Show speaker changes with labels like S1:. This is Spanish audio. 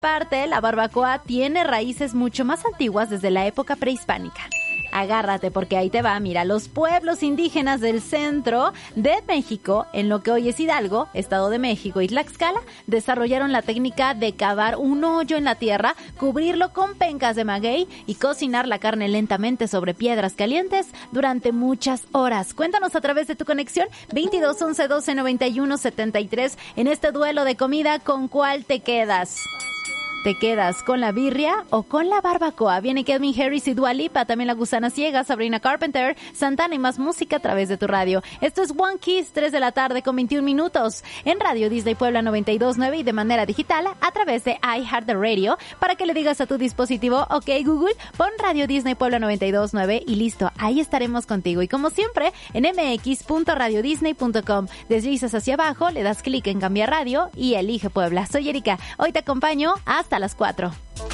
S1: Parte, la barbacoa tiene raíces mucho más antiguas desde la época prehispánica. Agárrate porque ahí te va, mira, los pueblos indígenas del centro de México, en lo que hoy es Hidalgo, Estado de México y Tlaxcala, desarrollaron la técnica de cavar un hoyo en la tierra, cubrirlo con pencas de maguey y cocinar la carne lentamente sobre piedras calientes durante muchas horas. Cuéntanos a través de tu conexión 22 11 12 91 73 en este duelo de comida, ¿con cuál te quedas? ¿Te quedas con la birria o con la barbacoa? Viene Calvin Harris y Dua Lipa, también La Gusana Ciega, Sabrina Carpenter, Santana y más música a través de tu radio. Esto es One Kiss, 3 de la tarde con 21 minutos. En Radio Disney Puebla 92.9 y de manera digital a través de iHeartRadio para que le digas a tu dispositivo, ok Google, pon Radio Disney Puebla 92.9 y listo, ahí estaremos contigo. Y como siempre, en mx.radiodisney.com, deslizas hacia abajo, le das clic en cambiar radio y elige Puebla. Soy Erika, hoy te acompaño hasta las 4.